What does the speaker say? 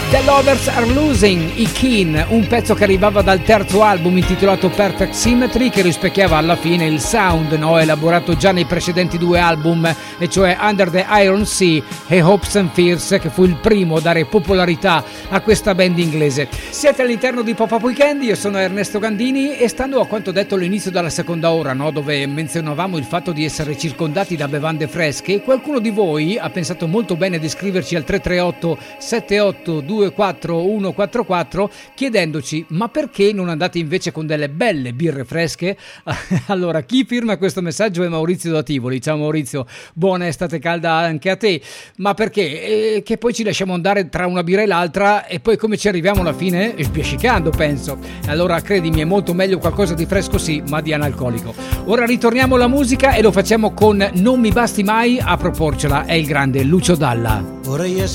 The Lovers Are Losing, i Keane, un pezzo che arrivava dal terzo album intitolato Perfect Symmetry, che rispecchiava alla fine il sound elaborato già nei precedenti due album, e cioè Under the Iron Sea e Hopes and Fears, che fu il primo a dare popolarità a questa band inglese. Siete all'interno di Pop-Up Weekend, io sono Ernesto Gandini e stando a quanto detto all'inizio della seconda ora, dove menzionavamo il fatto di essere circondati da bevande fresche, qualcuno di voi ha pensato molto bene di scriverci al 338 78 24144 chiedendoci: ma perché non andate invece con delle belle birre fresche? Allora, chi firma questo messaggio è Maurizio da Tivoli. Ciao Maurizio, buona estate calda anche a te. Ma perché? Che poi ci lasciamo andare tra una birra e l'altra e poi come ci arriviamo alla fine? Sbiascicando, penso. Allora credimi, è molto meglio qualcosa di fresco, sì, ma di analcolico. Ora ritorniamo alla musica e lo facciamo con Non mi basti mai a proporcela, è il grande Lucio Dalla. Vorrei essere